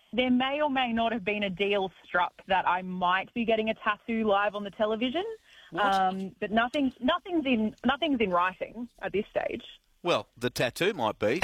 there may or may not have been a deal struck that I might be getting a tattoo live on the television. But nothing's in writing at this stage. Well, the tattoo might be.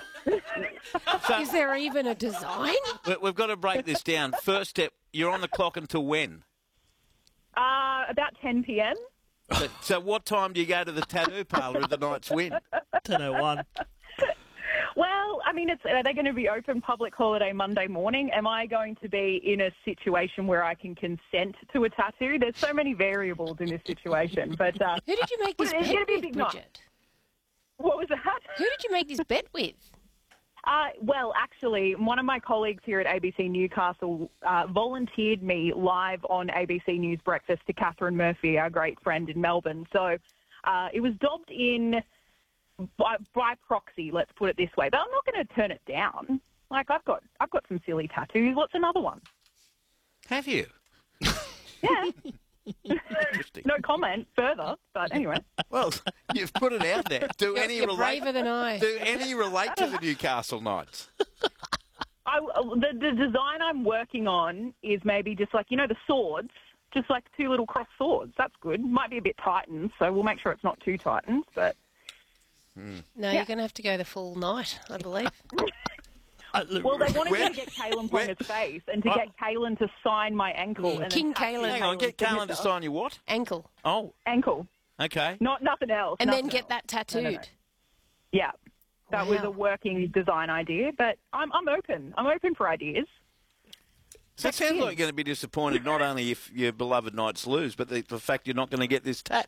Is there even a design? We've got to break this down. First step, you're on the clock until when? About 10 p.m. So what time do you go to the tattoo parlour if the Knights win? 10:01. Well, I mean, are they going to be open public holiday Monday morning? Am I going to be in a situation where I can consent to a tattoo? There's so many variables in this situation. But Who did you make this bet with, Bridget? What was that? Who did you make this bet with? Well, actually, one of my colleagues here at ABC Newcastle volunteered me live on ABC News Breakfast to Catherine Murphy, our great friend in Melbourne. So it was dobbed in by proxy, let's put it this way. But I'm not going to turn it down. Like, I've got some silly tattoos. What's another one? Have you? Yeah. Interesting. No comment further, but anyway. Well, you've put it out there. You're braver than I. Do any relate to the Newcastle Knights? The design I'm working on is maybe just like, the swords, just like two little cross swords. That's good. Might be a bit Titans, so we'll make sure it's not too Titans, but... No, you're going to have to go the full night, I believe. Well, they wanted me to get Kalen Ponga's face and to get Kalen to sign my ankle. Yeah, and King Kalen. Hang on, get Kalen to sign your what? Ankle. Oh. Ankle. Okay. Nothing else. And nothing then get else. that tattooed. No. Yeah. That was a working design idea, but I'm open. I'm open for ideas. So it sounds like you're going to be disappointed not only if your beloved Knights lose, but the fact you're not going to get this tat.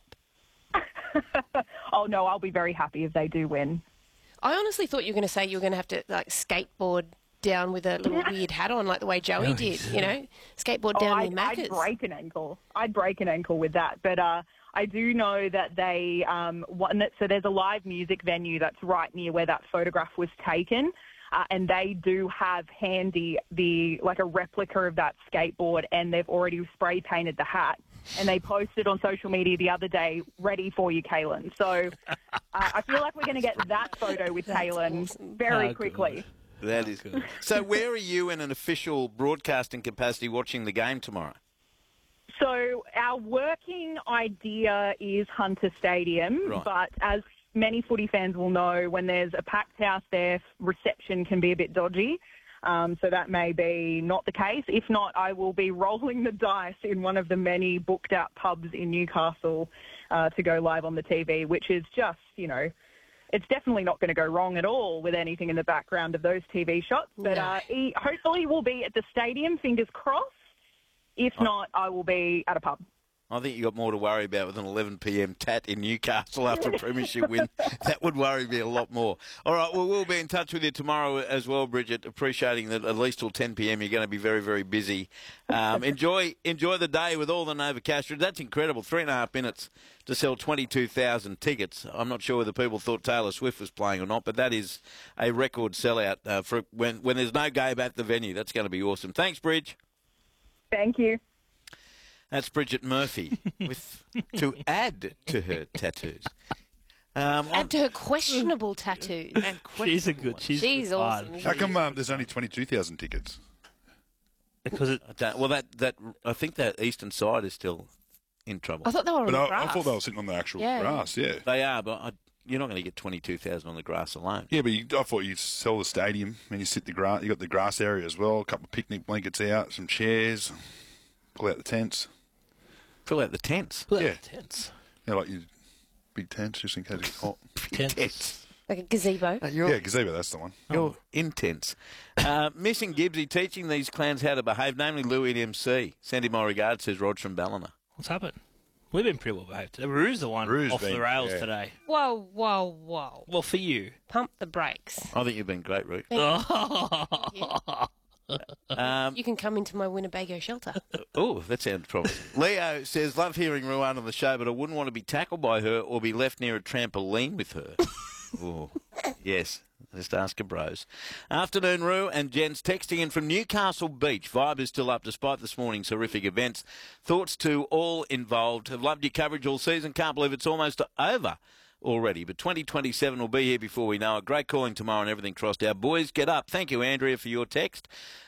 Oh, no, I'll be very happy if they do win. I honestly thought you were going to say you were going to have to, skateboard down with a little weird hat on, like the way Joey did, skateboard down with Maccas. I'd break an ankle. I'd break an ankle with that. But I do know that they so there's a live music venue that's right near where that photograph was taken, and they do have handy a replica of that skateboard, and they've already spray painted the hat. And they posted on social media the other day, ready for you, Kalen. So I feel like we're going to get that photo with Kalen very quickly. That is good. So where are you in an official broadcasting capacity watching the game tomorrow? So our working idea is Hunter Stadium, Right. But as many footy fans will know, when there's a packed house there, reception can be a bit dodgy. So that may be not the case. If not, I will be rolling the dice in one of the many booked-out pubs in Newcastle to go live on the TV, which is just, it's definitely not going to go wrong at all with anything in the background of those TV shots. But hopefully we'll be at the stadium, fingers crossed. If not, I will be at a pub. I think you got more to worry about with an 11 p.m. tat in Newcastle after a premiership win. That would worry me a lot more. All right, well, we'll be in touch with you tomorrow as well, Bridget, appreciating that at least till 10 p.m. you're going to be very, very busy. Enjoy the day with all the Novocastrians. That's incredible, 3.5 minutes to sell 22,000 tickets. I'm not sure whether people thought Taylor Swift was playing or not, but that is a record sellout for when there's no game at the venue. That's going to be awesome. Thanks, Bridge. Thank you. That's Bridget Murphy to add to her tattoos. Add to her questionable tattoos. She's a good. She's awesome. How come there's only 22,000 tickets? Because I think that eastern side is still in trouble. I thought they were on the grass. I thought they were sitting on the actual grass. Yeah, they are, but you're not going to get 22,000 on the grass alone. Yeah, but I thought you'd sell the stadium and you sit the grass. You got the grass area as well. A couple of picnic blankets out, some chairs. Pull out the tents. Fill out the tents. Tents. Yeah, like your big tents, just in case it's hot. Tents. Like a gazebo. Yeah, gazebo, that's the one. You're intense. Missing Gibbsy teaching these clowns how to behave, namely Louis at MC. Send him my regards, says Rod from Ballina. What's happened? We've been pretty well behaved today. Rue's the one off the rails today. Whoa, whoa, whoa. Well, for you. Pump the brakes. I think you've been great, Rue. You can come into my Winnebago shelter. Oh, that sounds promising. Leo says, love hearing Ruan on the show, but I wouldn't want to be tackled by her or be left near a trampoline with her. Oh, yes. Just ask her bros. Afternoon, Rue and Jen's texting in from Newcastle Beach. Vibe is still up despite this morning's horrific events. Thoughts to all involved. Have loved your coverage all season. Can't believe it's almost over already, but 2027 will be here before we know it. Great calling tomorrow and everything crossed out. Boys, get up. Thank you, Andrea, for your text.